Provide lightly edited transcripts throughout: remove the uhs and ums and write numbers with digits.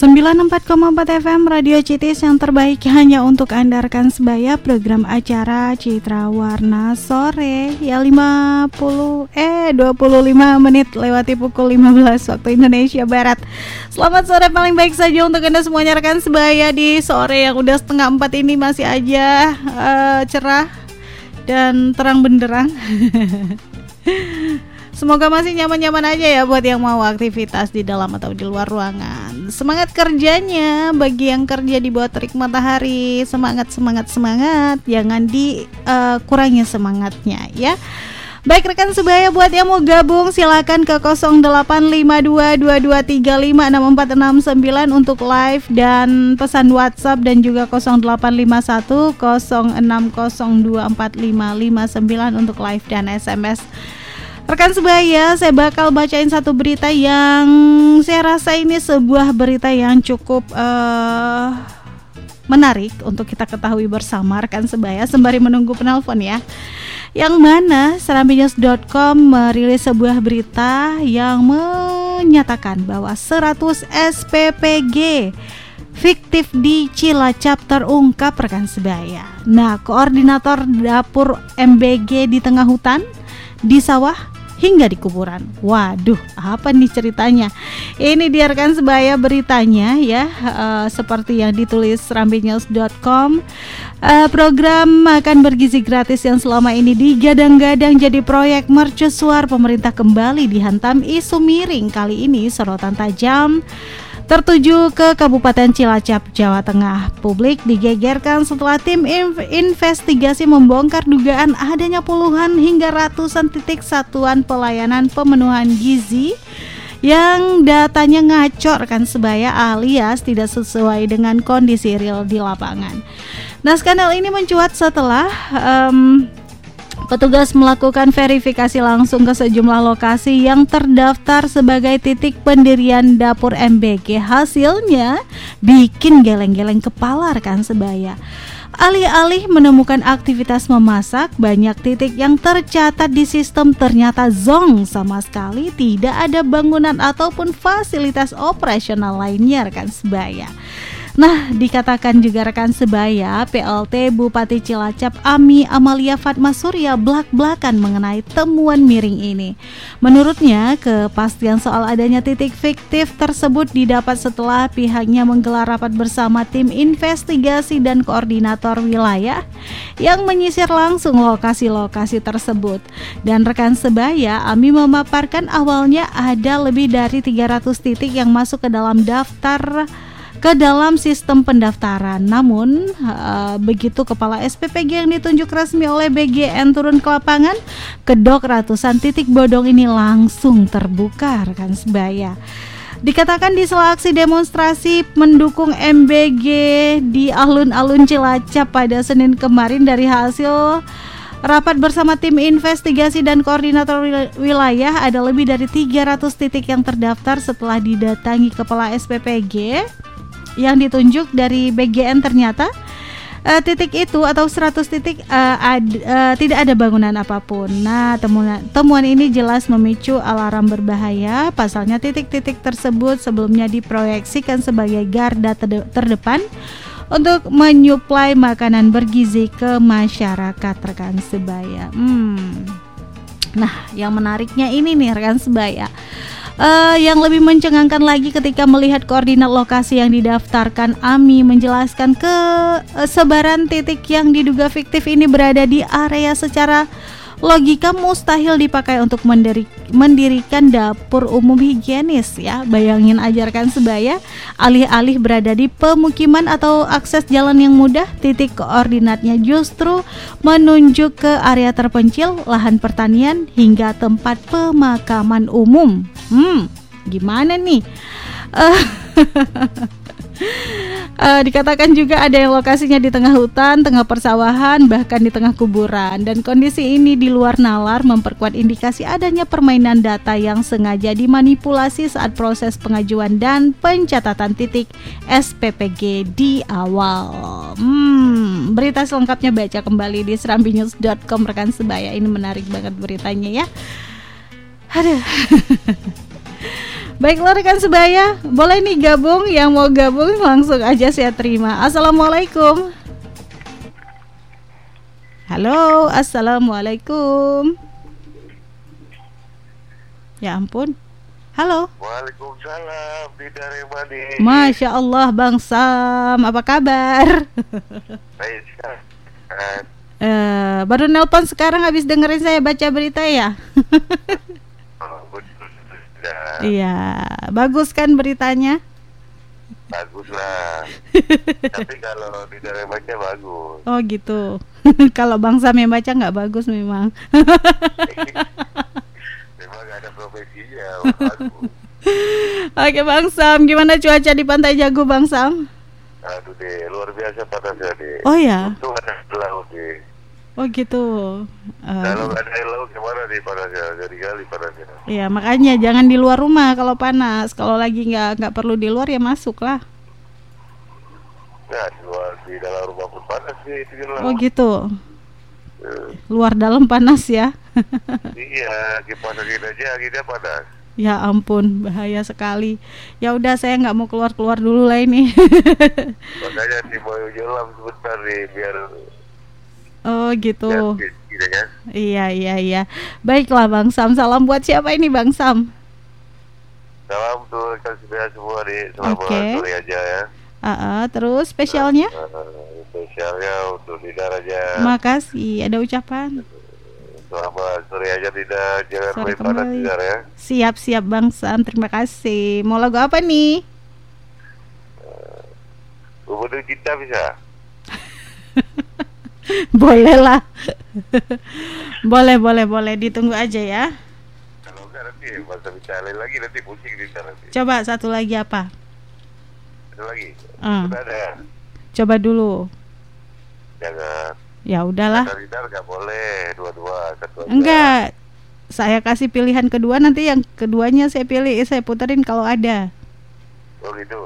94,4 FM Radio Citis yang terbaik hanya untuk Anda rekan sebaya. Program acara Citra Warna Sore ya 25 menit lewati pukul 15 waktu Indonesia Barat. Selamat sore paling baik saja untuk Anda semuanya rekan sebaya di sore yang udah 3:30 ini masih aja cerah dan terang benderang. Semoga masih nyaman-nyaman aja ya buat yang mau aktivitas di dalam atau di luar ruangan. Semangat kerjanya bagi yang kerja di bawah terik matahari. Semangat. Jangan dikurangi semangatnya ya. Baik rekan sebaya, buat yang mau gabung silakan ke 085222356469 untuk live dan pesan WhatsApp, dan juga 085106024559 untuk live dan SMS. Rekan sebaya, saya bakal bacain satu berita yang saya rasa ini sebuah berita yang cukup menarik untuk kita ketahui bersama rekan sebaya sembari menunggu penelpon ya. Yang mana serambinews.com merilis sebuah berita yang menyatakan bahwa 100 SPPG fiktif di Cilacap terungkap rekan sebaya. Nah, koordinator dapur MBG di tengah hutan, di sawah, hingga di kuburan. Waduh, apa nih ceritanya? Ini dia rekan sebaya beritanya ya, seperti yang ditulis serambinews.com. Program makan bergizi gratis yang selama ini digadang-gadang jadi proyek mercusuar pemerintah kembali dihantam isu miring. Kali ini sorotan tajam tertuju ke Kabupaten Cilacap, Jawa Tengah. Publik digegerkan setelah tim investigasi membongkar dugaan adanya puluhan hingga ratusan titik satuan pelayanan pemenuhan gizi yang datanya ngacor kan sebaya, alias tidak sesuai dengan kondisi real di lapangan. Nah, skandal ini mencuat setelah petugas melakukan verifikasi langsung ke sejumlah lokasi yang terdaftar sebagai titik pendirian dapur MBG. Hasilnya bikin geleng-geleng kepala rekan sebaya. Alih-alih menemukan aktivitas memasak, banyak titik yang tercatat di sistem ternyata zonk, sama sekali tidak ada bangunan ataupun fasilitas operasional lainnya rekan sebaya. Nah, dikatakan juga rekan sebaya, PLT Bupati Cilacap Ami Amalia Fatma Surya blak-blakan mengenai temuan miring ini. Menurutnya, kepastian soal adanya titik fiktif tersebut didapat setelah pihaknya menggelar rapat bersama tim investigasi dan koordinator wilayah yang menyisir langsung lokasi-lokasi tersebut. Dan rekan sebaya, Ami memaparkan awalnya ada lebih dari 300 titik yang masuk ke dalam sistem pendaftaran. Namun begitu kepala SPPG yang ditunjuk resmi oleh BGN turun ke lapangan, kedok ratusan titik bodong ini langsung terbuka rekan sebaya. Dikatakan di sela aksi demonstrasi mendukung MBG di alun-alun Cilacap pada Senin kemarin, dari hasil rapat bersama tim investigasi dan koordinator wilayah, ada lebih dari 300 titik yang terdaftar setelah didatangi kepala SPPG yang ditunjuk dari BGN. Ternyata titik itu atau 100 titik tidak ada bangunan apapun. Nah, temuan ini jelas memicu alarm berbahaya. Pasalnya titik-titik tersebut sebelumnya diproyeksikan sebagai garda terdepan untuk menyuplai makanan bergizi ke masyarakat rekan sebaya. Nah, yang menariknya ini nih rekan sebaya, yang lebih mencengangkan lagi ketika melihat koordinat lokasi yang didaftarkan. Ami menjelaskan kesebaran titik yang diduga fiktif ini berada di area secara logika mustahil dipakai untuk mendirikan dapur umum higienis ya. Bayangin aja rekan sebaya, alih-alih berada di pemukiman atau akses jalan yang mudah, titik koordinatnya justru menunjuk ke area terpencil, lahan pertanian, hingga tempat pemakaman umum. Gimana nih? Dikatakan juga ada yang lokasinya di tengah hutan, tengah persawahan, bahkan di tengah kuburan. Dan kondisi ini di luar nalar memperkuat indikasi adanya permainan data yang sengaja dimanipulasi saat proses pengajuan dan pencatatan titik SPPG di awal. Berita selengkapnya baca kembali di serambinews.com rekan sebaya. Ini menarik banget beritanya ya. Aduh. Baiklah rekan sebaya, boleh nih gabung, yang mau gabung langsung aja saya terima. Assalamualaikum. Halo, assalamualaikum. Ya ampun. Halo. Waalaikumsalam, Bidar Remadi. Masya Allah Bang Sam, apa kabar? Baik. Baru nelpon sekarang habis dengerin saya baca berita ya. Iya, bagus kan beritanya? Bagus lah. Tapi kalau Bidar yang baca bagus. Oh gitu. Kalau Bang Sam yang baca nggak bagus memang. Memang gak ada profesinya. Bagus. Oke Bang Sam, gimana cuaca di Pantai Jago Bang Sam? Aduh deh, luar biasa panasnya deh. Oh ya? Untung ada laut deh. Oh gitu. Kalau nggak ada air laut gimana nih panasnya? Jadi kali panasnya. Iya makanya jangan di luar rumah kalau panas. Kalau lagi nggak perlu di luar ya masuk lah. Nah, di dalam rumah pun panas sih itu kan. Oh gitu. Luar dalam panas ya. Iya, kipas angin aja anginnya panas. Ya ampun, bahaya sekali. Ya udah saya nggak mau keluar dulu lah ini. Makanya nih mau jelam sebentar nih biar. Oh gitu. Gitu kan? Iya. Baiklah Bang Sam, salam buat siapa ini Bang Sam? Salam tuh rekan sebaya semua nih, selamat sore aja ya. Terus spesialnya? Spesialnya untuk Dida aja. Makasih, ada ucapan. Selamat sore aja Dida, jangan Sore main panas Dida ya. Siap Bang Sam, terima kasih. Mau lagu apa nih? Gubernur kita bisa? Boleh lah. boleh, ditunggu aja ya. Kalau enggak nanti masa bicara lagi nanti pusing Dida nanti. Coba satu lagi apa? Satu lagi? Sudah ada ya? Coba dulu. Jangan. Ya udahlah. Dida nggak boleh dua-dua, satu aja. Enggak. Saya kasih pilihan kedua, nanti yang keduanya saya pilih, saya puterin kalau ada. Oh gitu.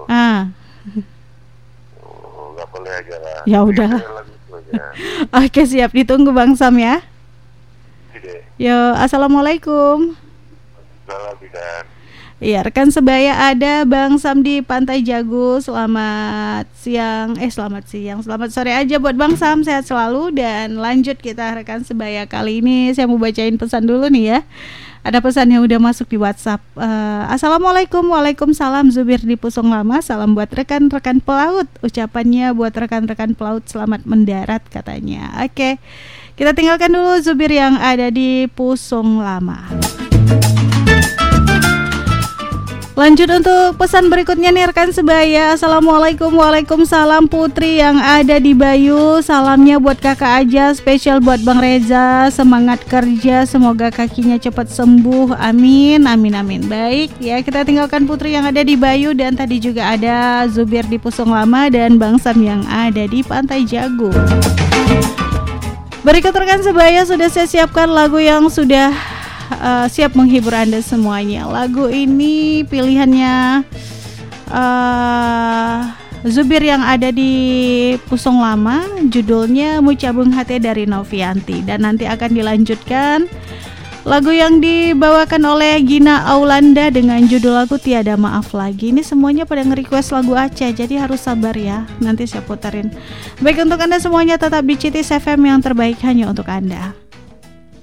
Nggak boleh aja lah. Ya udah. Oke siap, ditunggu Bang Sam ya. Yo, assalamualaikum. Salam Bidar. Iya, rekan sebaya ada Bang Sam di Pantai Jago. Selamat sore aja buat Bang Sam, sehat selalu. Dan lanjut kita rekan sebaya, kali ini saya mau bacain pesan dulu nih ya. Ada pesan yang udah masuk di WhatsApp. Assalamualaikum, waalaikumsalam. Zubir di Pusong Lama, salam buat rekan-rekan pelaut. Ucapannya buat rekan-rekan pelaut selamat mendarat katanya. Oke, kita tinggalkan dulu Zubir yang ada di Pusong Lama. Lanjut untuk pesan berikutnya nih rekan sebaya. Assalamualaikum, waalaikumsalam. Putri yang ada di Bayu, salamnya buat kakak aja, spesial buat Bang Reza. Semangat kerja, semoga kakinya cepat sembuh, amin. Baik ya, kita tinggalkan Putri yang ada di Bayu. Dan tadi juga ada Zubir di Pusong Lama dan Bang Sam yang ada di Pantai Jago. Berikut rekan sebaya, sudah saya siapkan lagu yang sudah siap menghibur Anda semuanya. Lagu ini pilihannya Zubir yang ada di Pusong Lama, judulnya Mucabung Hati dari Novianti. Dan nanti akan dilanjutkan lagu yang dibawakan oleh Gina Aulanda dengan judul lagu Tiada Maaf Lagi. Ini semuanya pada nge-request lagu Aceh, jadi harus sabar ya, nanti saya puterin. Baik, untuk Anda semuanya tetap di Citis FM yang terbaik hanya untuk Anda.